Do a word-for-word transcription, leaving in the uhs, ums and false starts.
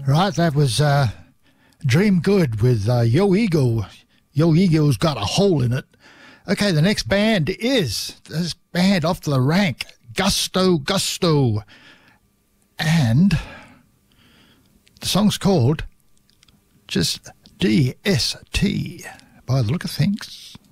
Right, that was uh, Dream Good with uh, Yo Ego. Yo Ego's got a hole in it. Okay, the next band is this band off the rank, Gusto Gusto. And the song's called just D S T by the look of things.